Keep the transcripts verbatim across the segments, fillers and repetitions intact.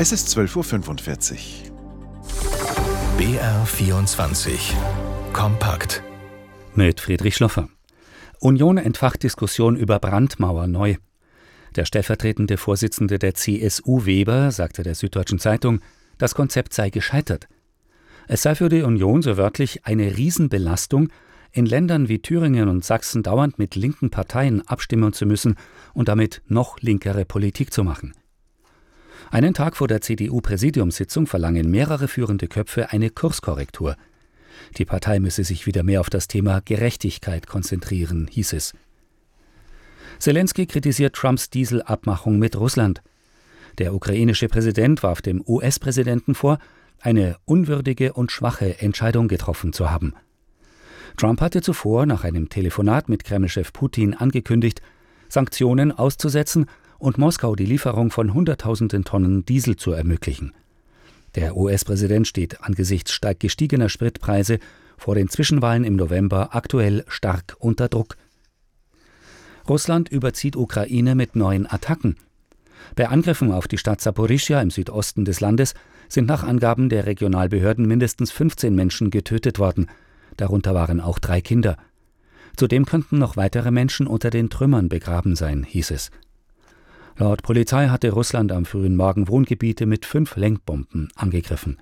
Es ist zwölf Uhr fünfundvierzig. B R vierundzwanzig. Kompakt. Mit Friedrich Schloffer. Union entfacht Diskussion über Brandmauer neu. Der stellvertretende Vorsitzende der C S U Weber sagte der Süddeutschen Zeitung, das Konzept sei gescheitert. Es sei für die Union so wörtlich eine Riesenbelastung, in Ländern wie Thüringen und Sachsen dauernd mit linken Parteien abstimmen zu müssen und damit noch linkere Politik zu machen. Einen Tag vor der C D U-Präsidiumssitzung verlangen mehrere führende Köpfe eine Kurskorrektur. Die Partei müsse sich wieder mehr auf das Thema Gerechtigkeit konzentrieren, hieß es. Selenskyj kritisiert Trumps Dieselabmachung mit Russland. Der ukrainische Präsident warf dem U S-Präsidenten vor, eine unwürdige und schwache Entscheidung getroffen zu haben. Trump hatte zuvor nach einem Telefonat mit Kreml-Chef Putin angekündigt, Sanktionen auszusetzen und Moskau die Lieferung von Hunderttausenden Tonnen Diesel zu ermöglichen. Der U S-Präsident steht angesichts stark gestiegener Spritpreise vor den Zwischenwahlen im November aktuell stark unter Druck. Russland überzieht Ukraine mit neuen Attacken. Bei Angriffen auf die Stadt Saporischschja im Südosten des Landes sind nach Angaben der Regionalbehörden mindestens fünfzehn Menschen getötet worden. Darunter waren auch drei Kinder. Zudem könnten noch weitere Menschen unter den Trümmern begraben sein, hieß es. Laut Polizei hatte Russland am frühen Morgen Wohngebiete mit fünf Lenkbomben angegriffen.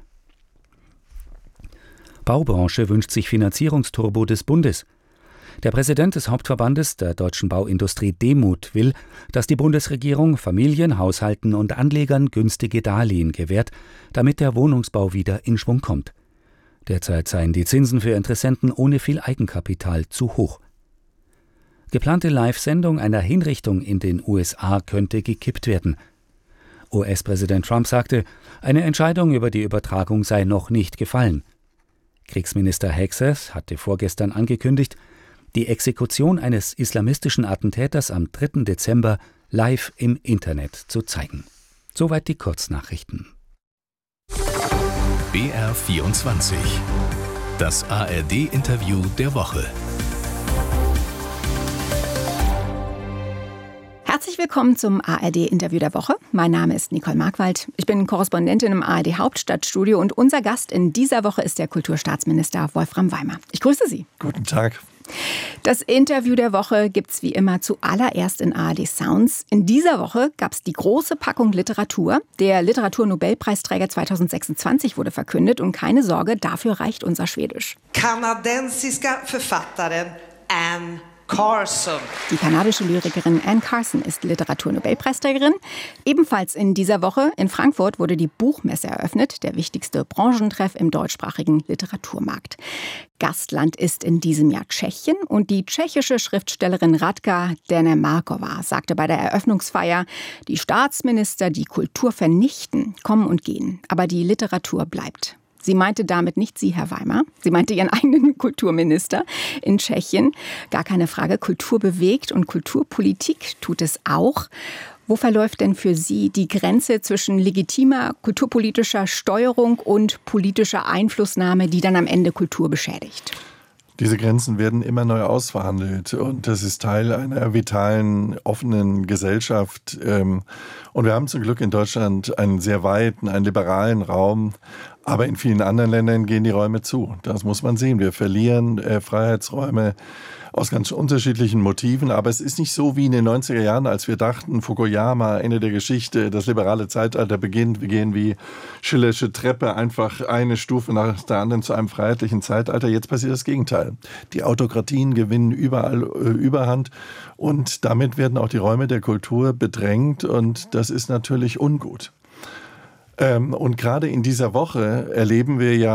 Baubranche wünscht sich Finanzierungsturbo des Bundes. Der Präsident des Hauptverbandes der deutschen Bauindustrie Demuth will, dass die Bundesregierung Familien, Haushalten und Anlegern günstige Darlehen gewährt, damit der Wohnungsbau wieder in Schwung kommt. Derzeit seien die Zinsen für Interessenten ohne viel Eigenkapital zu hoch. Geplante Live-Sendung einer Hinrichtung in den U S A könnte gekippt werden. U S-Präsident Trump sagte, eine Entscheidung über die Übertragung sei noch nicht gefallen. Kriegsminister Hegseth hatte vorgestern angekündigt, die Exekution eines islamistischen Attentäters am dritten Dezember live im Internet zu zeigen. Soweit die Kurznachrichten. B R vierundzwanzig. Das A R D-Interview der Woche. Herzlich willkommen zum A R D-Interview der Woche. Mein Name ist Nicole Markwald. Ich bin Korrespondentin im A R D-Hauptstadtstudio und unser Gast in dieser Woche ist der Kulturstaatsminister Wolfram Weimer. Ich grüße Sie. Guten Tag. Das Interview der Woche gibt's wie immer zuallererst in A R D Sounds. In dieser Woche gab's die große Packung Literatur. Der Literaturnobelpreisträger zweitausendsechsundzwanzig wurde verkündet und keine Sorge, dafür reicht unser Schwedisch. Kanadensiska Författaren Anne Carson. Die kanadische Lyrikerin Anne Carson ist Literaturnobelpreisträgerin. Ebenfalls in dieser Woche in Frankfurt wurde die Buchmesse eröffnet, der wichtigste Branchentreff im deutschsprachigen Literaturmarkt. Gastland ist in diesem Jahr Tschechien und die tschechische Schriftstellerin Radka Denemarkova sagte bei der Eröffnungsfeier, die Staatsminister, die Kultur vernichten, kommen und gehen, aber die Literatur bleibt. Sie meinte damit nicht Sie, Herr Weimer. Sie meinte Ihren eigenen Kulturminister in Tschechien. Gar keine Frage, Kultur bewegt und Kulturpolitik tut es auch. Wo verläuft denn für Sie die Grenze zwischen legitimer kulturpolitischer Steuerung und politischer Einflussnahme, die dann am Ende Kultur beschädigt? Diese Grenzen werden immer neu ausverhandelt und das ist Teil einer vitalen, offenen Gesellschaft. Und wir haben zum Glück in Deutschland einen sehr weiten, einen liberalen Raum, aber in vielen anderen Ländern gehen die Räume zu. Das muss man sehen. Wir verlieren äh, Freiheitsräume aus ganz unterschiedlichen Motiven, aber es ist nicht so wie in den neunziger Jahren, als wir dachten, Fukuyama, Ende der Geschichte, das liberale Zeitalter beginnt, wir gehen wie Schillersche Treppe einfach eine Stufe nach der anderen zu einem freiheitlichen Zeitalter. Jetzt passiert das Gegenteil. Die Autokratien gewinnen überall äh, Überhand und damit werden auch die Räume der Kultur bedrängt und das ist natürlich ungut. Ähm, und gerade in dieser Woche erleben wir ja